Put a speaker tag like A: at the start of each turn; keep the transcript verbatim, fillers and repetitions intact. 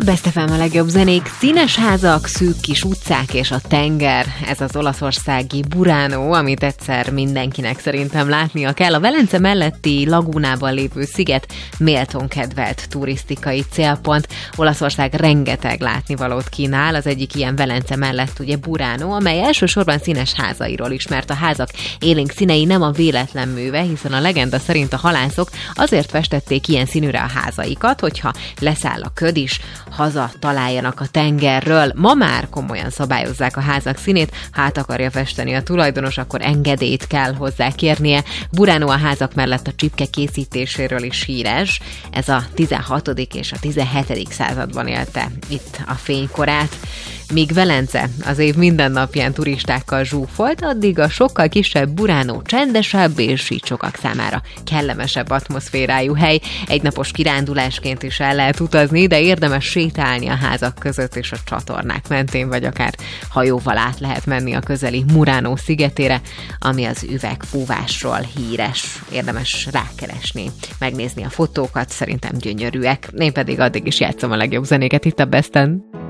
A: Best ef em a legjobb zenék, színes házak, szűk kis utcák és a tenger. Ez az olaszországi Burano, amit egyszer mindenkinek szerintem látnia kell. A Velence melletti lagúnában lévő sziget méltón kedvelt turisztikai célpont. Olaszország rengeteg látnivalót kínál, az egyik ilyen Velence mellett ugye Burano, amely elsősorban színes házairól ismert. A házak élénk színei nem a véletlen műve, hiszen a legenda szerint a halászok azért festették ilyen színűre a házaikat, hogyha leszáll a köd is, haza találjanak a tengerről. Ma már komolyan szabályozzák a házak színét, ha át akarja festeni a tulajdonos, akkor engedélyt kell hozzá kérnie. Burano a házak mellett a csipke készítéséről is híres. Ez a tizenhatodik és a tizenhetedik században élte itt a fénykorát. Míg Velence az év minden napján turistákkal zsúfolt, addig a sokkal kisebb Burano csendesebb és így sokak számára kellemesebb atmoszférájú hely. Egynapos kirándulásként is el lehet utazni, de érdemes sétálni a házak között és a csatornák mentén, vagy akár hajóval át lehet menni a közeli Murano szigetére, ami az üvegfúvásról híres. Érdemes rákeresni, megnézni a fotókat, szerintem gyönyörűek. Én pedig addig is játszom a legjobb zenéket itt a Besten.